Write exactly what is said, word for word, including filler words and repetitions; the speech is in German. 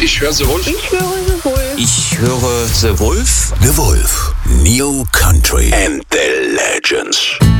Ich höre The Wolf. Ich höre The Wolf. Ich höre The Wolf. The Wolf. New Country and the Legends.